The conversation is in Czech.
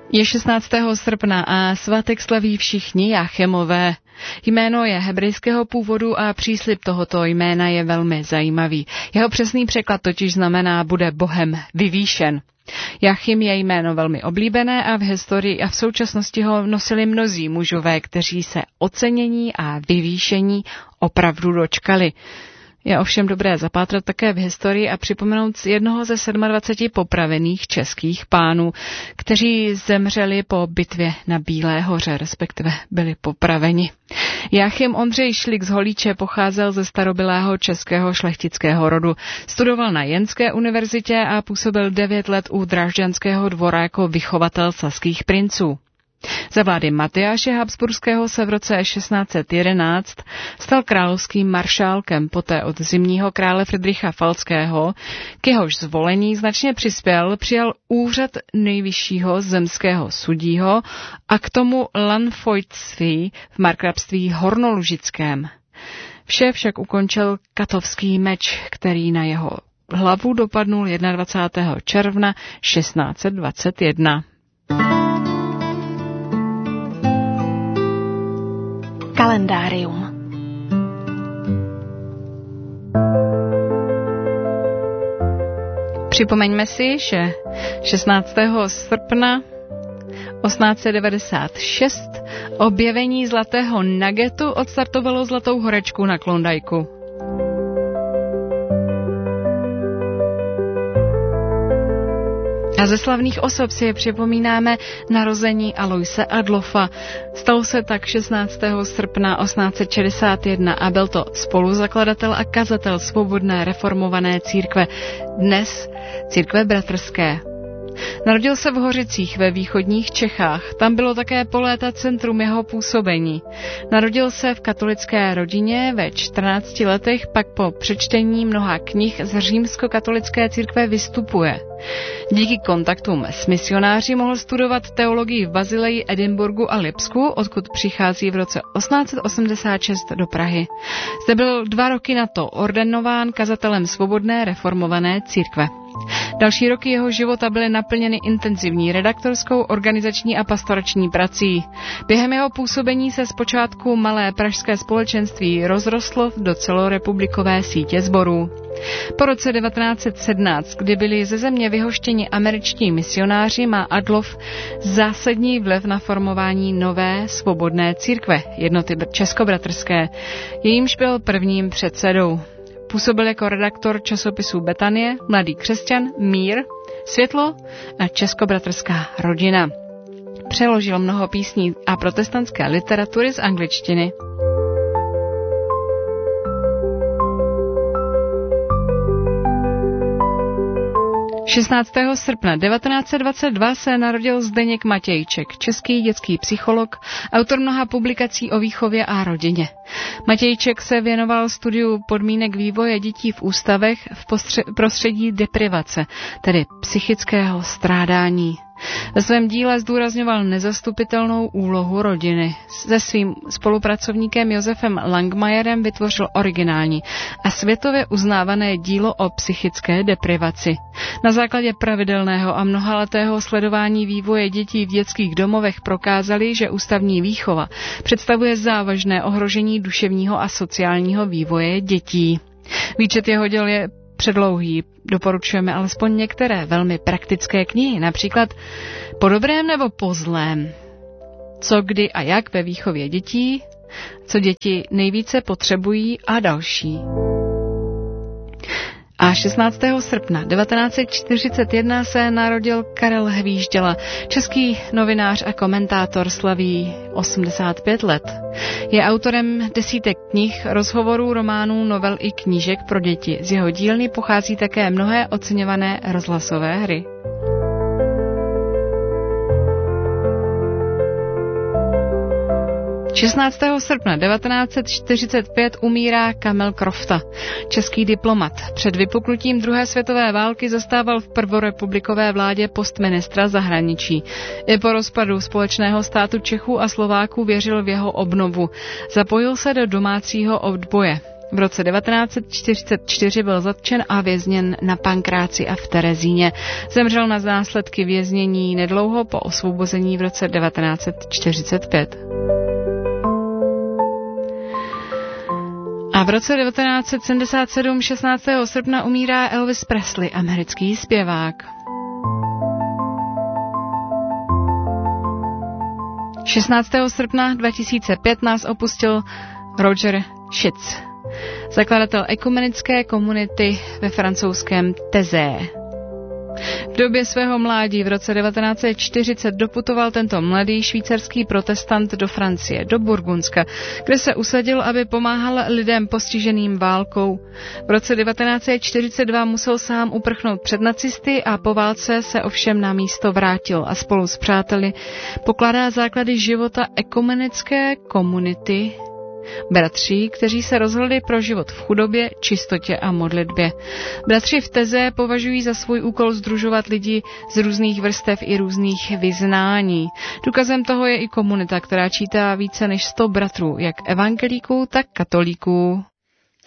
Je 16. srpna a svátek slaví všichni Jáchymové. Jméno je hebrejského původu a příslib tohoto jména je velmi zajímavý. Jeho přesný překlad totiž znamená bude Bohem vyvýšen. Jáchym je jméno velmi oblíbené a v historii a v současnosti ho nosili mnozí mužové, kteří se ocenění a vyvýšení opravdu dočkali. Je ovšem dobré zapátrat také v historii a připomenout jednoho ze 27 popravených českých pánů, kteří zemřeli po bitvě na Bílé hoře, respektive byli popraveni. Jáchym Ondřej Šlik z Holíče pocházel ze starobylého českého šlechtického rodu. Studoval na Jenské univerzitě a působil 9 let u Drážďanského dvora jako vychovatel saských princů. Za vlády Matyáše Habsburského se v roce 1611 stal královským maršálkem, poté od zimního krále Fridricha Falckého, k jehož zvolení značně přispěl, přijal úřad nejvyššího zemského sudího a k tomu landvojtství v markrabství Hornolužickém. Vše však ukončil katovský meč, který na jeho hlavu dopadnul 21. června 1621. Kalendárium. Připomeňme si, že 16. srpna 1896 objevení zlatého nuggetu odstartovalo zlatou horečku na Klondajku. A ze slavných osob si je připomínáme narození Aloise Adlofa. Stalo se tak 16. srpna 1861 a byl to spoluzakladatel a kazatel svobodné reformované církve, dnes církve bratrské. Narodil se v Hořicích ve východních Čechách, tam bylo také po léta centrum jeho působení. Narodil se v katolické rodině, ve 14 letech pak po přečtení mnoha knih z římskokatolické církve vystupuje. Díky kontaktům s misionáři mohl studovat teologii v Basileji, Edinburgu a Lipsku, odkud přichází v roce 1886 do Prahy. Zde byl 2 roky na to ordinován kazatelem svobodné reformované církve. Další roky jeho života byly naplněny intenzivní redaktorskou, organizační a pastorační prací. Během jeho působení se zpočátku malé pražské společenství rozrostlo do celorepublikové sítě sborů. Po roce 1917, kdy byli ze země vyhoštěni američtí misionáři, má Adlof zásadní vliv na formování nové svobodné církve, jednoty českobratrské, jejímž byl prvním předsedou. Působil jako redaktor časopisů Betanie, Mladý křesťan, Mír, Světlo a Českobratrská rodina. Přeložil mnoho písní a protestantské literatury z angličtiny. – 16. srpna 1922 se narodil Zdeněk Matějček, český dětský psycholog, autor mnoha publikací o výchově a rodině. Matějček se věnoval studiu podmínek vývoje dětí v ústavech v prostředí deprivace, tedy psychického strádání. Ve svém díle zdůrazňoval nezastupitelnou úlohu rodiny. Se svým spolupracovníkem Josefem Langmajerem vytvořil originální a světově uznávané dílo o psychické deprivaci. Na základě pravidelného a mnohaletého sledování vývoje dětí v dětských domovech prokázali, že ústavní výchova představuje závažné ohrožení duševního a sociálního vývoje dětí. Výčet jeho děl je předlouhý. Doporučujeme alespoň některé velmi praktické knihy, například Po dobrém nebo po zlém. Co, kdy a jak ve výchově dětí, co děti nejvíce potřebují a další. A 16. srpna 1941 se narodil Karel Hvížděla, český novinář a komentátor, slaví 85 let. Je autorem desítek knih, rozhovorů, románů, novel i knížek pro děti. Z jeho dílny pochází také mnohé oceňované rozhlasové hry. – 16. srpna 1945 umírá Kamil Krofta, český diplomat. Před vypuknutím druhé světové války zastával v prvorepublikové vládě post ministra zahraničí. I po rozpadu společného státu Čechů a Slováků věřil v jeho obnovu. Zapojil se do domácího odboje. V roce 1944 byl zatčen a vězněn na Pankráci a v Terezíně. Zemřel na následky věznění nedlouho po osvobození v roce 1945. A v roce 1977, 16. srpna, umírá Elvis Presley, americký zpěvák. 16. srpna 2005 nás opustil Roger Schitz, zakladatel ekumenické komunity ve francouzském Thésée. V době svého mládí v roce 1940 doputoval tento mladý švýcarský protestant do Francie, do Burgundska, kde se usadil, aby pomáhal lidem postiženým válkou. V roce 1942 musel sám uprchnout před nacisty a po válce se ovšem na místo vrátil a spolu s přáteli pokládá základy života ekumenické komunity bratří, kteří se rozhodli pro život v chudobě, čistotě a modlitbě. Bratři v Thésée považují za svůj úkol sdružovat lidi z různých vrstev i různých vyznání. Důkazem toho je i komunita, která čítá více než 100 bratrů, jak evangelíků, tak katolíků.